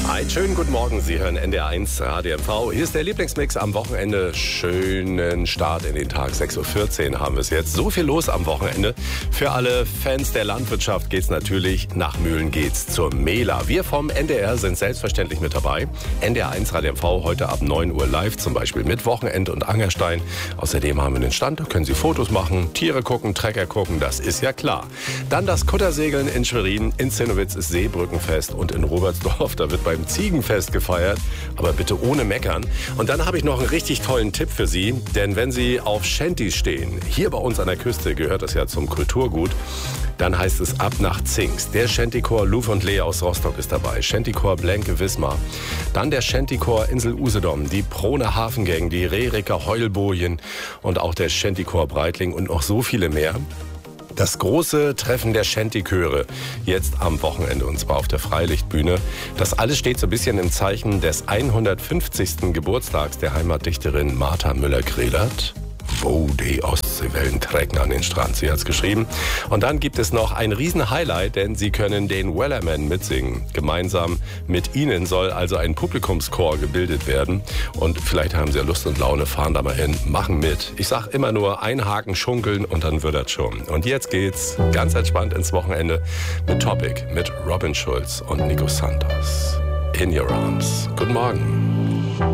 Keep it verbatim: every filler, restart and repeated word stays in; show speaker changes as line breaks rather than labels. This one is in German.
Einen schönen guten Morgen, Sie hören N D R eins Radio M V. Hier ist der Lieblingsmix am Wochenende. Schönen Start in den Tag. sechs Uhr vierzehn haben wir es jetzt. So viel los am Wochenende. Für alle Fans der Landwirtschaft geht's natürlich nach Mühlen geht's zur Mela. Wir vom N D R sind selbstverständlich mit dabei. N D R eins Radio M V heute ab neun Uhr live, zum Beispiel mit Wochenend und Angerstein. Außerdem haben wir einen Stand, da können Sie Fotos machen, Tiere gucken, Trecker gucken, das ist ja klar. Dann das Kuttersegeln in Schwerin, in Zinnowitz ist Seebrückenfest und in Robertsdorf, da wird beim Ziegenfest gefeiert, aber bitte ohne Meckern. Und dann habe ich noch einen richtig tollen Tipp für Sie, denn wenn Sie auf Shanties stehen, hier bei uns an der Küste gehört das ja zum Kulturgut, dann heißt es ab nach Zingst. Der Shantychor Luf und Lee aus Rostock ist dabei, Shantychor Blenke Wismar, dann der Shantychor Insel Usedom, die Proner Hafengang, die Rehricker Heulbojen und auch der Shantychor Breitling und noch so viele mehr. Das große Treffen der Shanty-Chöre jetzt am Wochenende und zwar auf der Freilichtbühne. Das alles steht so ein bisschen im Zeichen des hundertfünfzigsten Geburtstags der Heimatdichterin Martha Müller-Grelert. Wo die Ostseewellen trecken an den Strand, sie hat's geschrieben. Und dann gibt es noch ein Riesen-Highlight, denn Sie können den Wellerman mitsingen. Gemeinsam mit Ihnen soll also ein Publikumschor gebildet werden. Und vielleicht haben Sie ja Lust und Laune, fahren da mal hin, machen mit. Ich sag immer nur einhaken, schunkeln und dann wird das schon. Und jetzt geht's ganz entspannt ins Wochenende mit Topic, mit Robin Schulz und Nico Santos. In Your Arms. Guten Morgen.